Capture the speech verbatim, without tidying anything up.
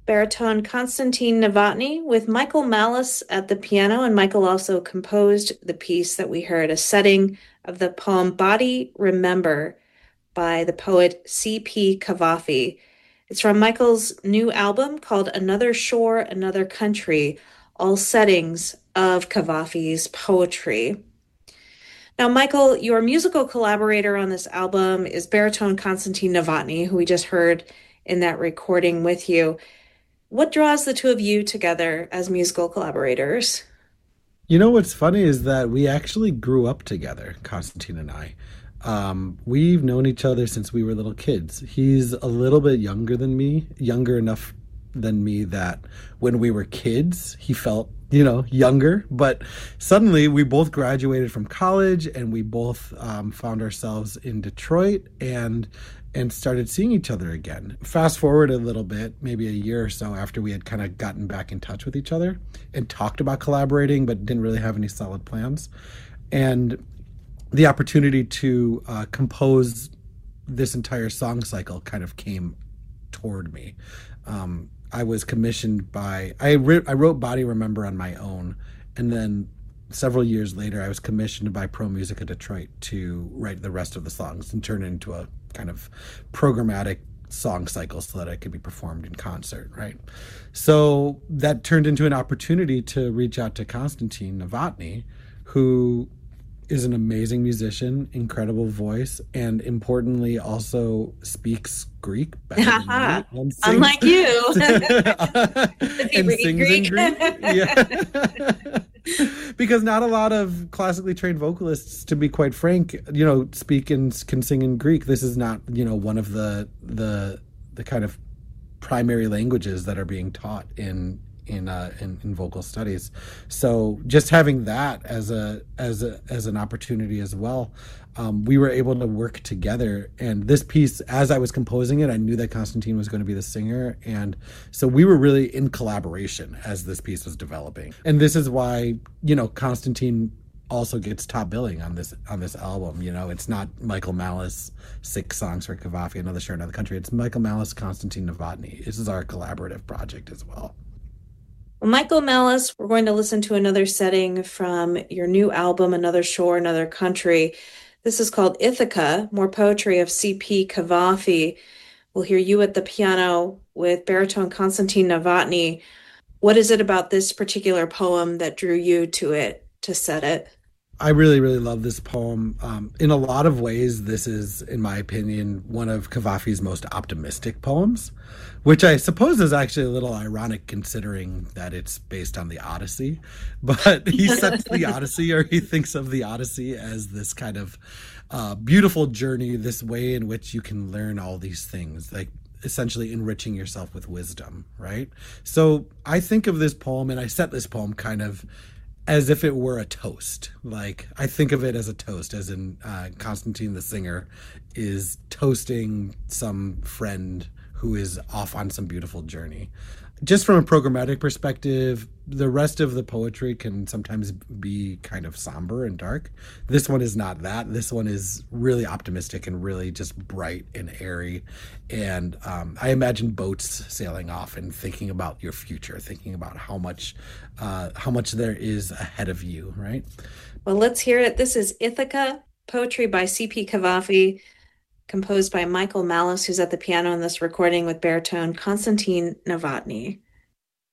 baritone Konstantin Novotny with Michael Malice at the piano, and Michael also composed the piece that we heard, a setting of the poem Body Remember by the poet C P. Cavafy. It's from Michael's new album called Another Shore, Another Country, all settings of Cavafy's poetry. Now, Michael, your musical collaborator on this album is baritone Konstantin Novotny, who we just heard in that recording with you. What draws the two of you together as musical collaborators? You know what's funny is that we actually grew up together, Constantine and I. Um, we've known each other since we were little kids. He's a little bit younger than me, younger enough than me that when we were kids, he felt, you know, younger. But suddenly we both graduated from college and we both um, found ourselves in Detroit and and started seeing each other again. Fast forward a little bit, maybe a year or so after we had kind of gotten back in touch with each other and talked about collaborating, but didn't really have any solid plans. And the opportunity to uh, compose this entire song cycle kind of came toward me. Um, I was commissioned by, I, re- I wrote Body Remember on my own, and then several years later, I was commissioned by Pro Musica Detroit to write the rest of the songs and turn it into a kind of programmatic song cycle so that it could be performed in concert, right? So that turned into an opportunity to reach out to Konstantin Novotny, who is an amazing musician, incredible voice, and importantly also speaks Greek better than me and sings, Unlike you. and sings Greek? in Greek. Yeah. Because not a lot of classically trained vocalists, to be quite frank, you know, speak and can sing in Greek. This is not, you know, one of the the the kind of primary languages that are being taught in in uh in, in vocal studies. So just having that as a as a as an opportunity as well, um, we were able to work together. And this piece, as I was composing it, I knew that Konstantin was going to be the singer, and so we were really in collaboration as this piece was developing. And this is why, you know, Konstantin also gets top billing on this on this album. You know, it's not Michael Malice, six songs for Cavafy, Another Shore, Another Country. It's Michael Malice, Konstantin Novotny. This is our collaborative project as well. Well, Michael Malice, we're going to listen to another setting from your new album, Another Shore, Another Country. This is called Ithaca, more poetry of C P. Cavafy. We'll hear you at the piano with baritone Konstantin Novotny. What is it about this particular poem that drew you to it, to set it? I really, really love this poem. Um, in a lot of ways, this is, in my opinion, one of Cavafy's most optimistic poems, which I suppose is actually a little ironic considering that it's based on the Odyssey. But he sets the Odyssey, or he thinks of the Odyssey as this kind of uh, beautiful journey, this way in which you can learn all these things, like essentially enriching yourself with wisdom, right? So I think of this poem, and I set this poem kind of as if it were a toast. Like, I think of it as a toast, as in uh, Konstantin, the singer, is toasting some friend who is off on some beautiful journey. Just from a programmatic perspective, the rest of the poetry can sometimes be kind of somber and dark. This one is not that. This one is really optimistic and really just bright and airy. And um, I imagine boats sailing off and thinking about your future, thinking about how much, uh, how much there is ahead of you, right? Well, let's hear it. This is Ithaca, poetry by C P. Cavafy, composed by Michael Malice, who's at the piano in this recording with baritone Konstantin Novotny.